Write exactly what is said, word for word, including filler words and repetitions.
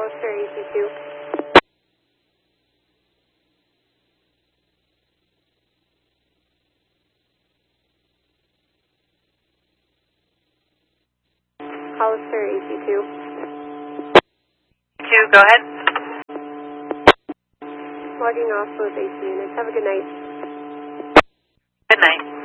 Hollister A C two. Hollister A C two. two, go ahead. Logging off both A C units. Have a good night. Good night.